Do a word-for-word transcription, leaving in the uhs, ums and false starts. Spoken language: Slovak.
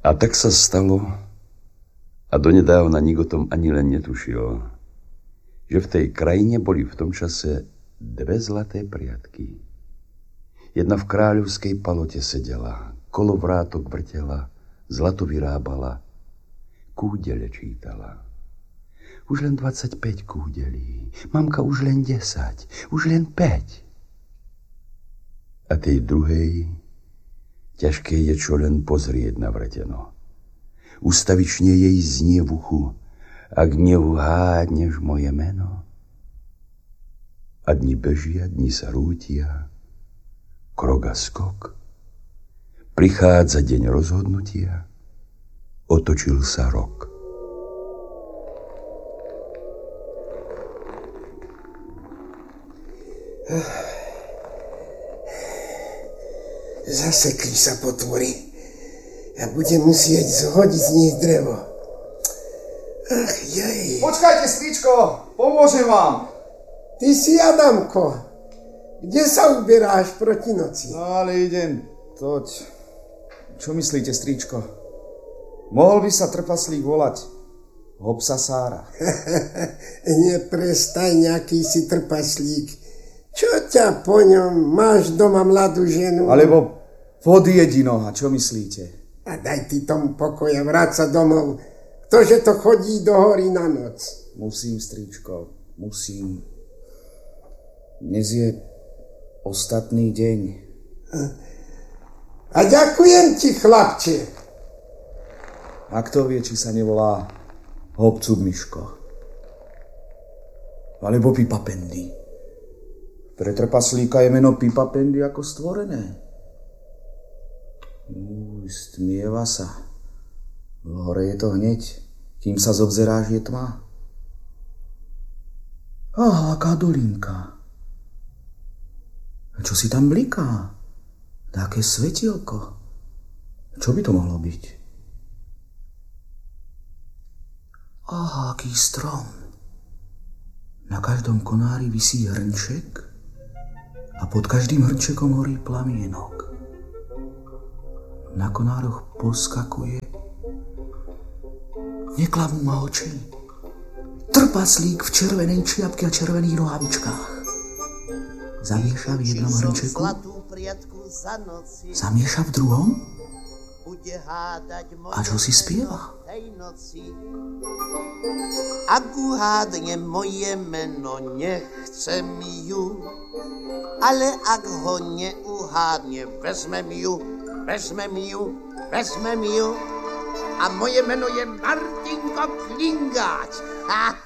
A tak sa stalo, a donedávna nik o tom ani len netušil, že v tej krajine boli v tom čase dve zlaté priatky. Jedna v kráľovskej palote sedela, kolovrátok vrtela, zlato vyrábala, kúdele čítala. Už len dvadsaťpäť kúdelí, mamka už len desať, už len päť. A tej druhej ťažké je čo len pozrieť na vrteno. Ustavične jej znie v uchu, ak neuhádneš moje meno. A dni bežia, dni sa rútia, krok a skok. Prichádza deň rozhodnutia, otočil sa rok. Zasekli sa potvory a budem musieť zhodiť z nich drevo. Ach, jej. Počkajte, stričko, pomôžem vám. Ty si Adamko. Kde sa uberáš proti noci? No ale idem toť. Čo myslíte, stričko? Mohol by sa trpaslík volať Hopsasára. Neprestaj, nejaký si trpaslík. Čo ťa po ňom? Máš doma mladú ženu? Alebo podjedinoha, čo myslíte? A daj ty tomu pokoj a vráť sa domov. Ktože to chodí do hory na noc? Musím, stričko, musím. Dnes je ostatný deň. A ďakujem ti, chlapče. A kto vie, či sa nevolá Hopcub Miško. Alebo Pipa Pendy. Pre trpaslíka je meno Pipa Pendy ako stvorené. Uj, stmieva sa. V hore je to hneď, kým sa zobzeráš, je tma. Aha, aká dolinka. A čo si tam bliká? Také svetielko. Čo by to mohlo byť? Aha, aký strom. Na každom konári visí hrnček a pod každým hrnčekom horí plamienok. Na konároch poskakuje. Neklamú ma oči. Trpaslík v červenej čiapke a červených nohavičkách. Zamieša v jednom hrnčeku, zamieša v druhom a čo si spieva? Ak uhádne moje meno, nechcem ju, ale ak ho neuhádne, vezmem ju, vezmem ju, vezmem ju a moje meno je Martinko Klingáč.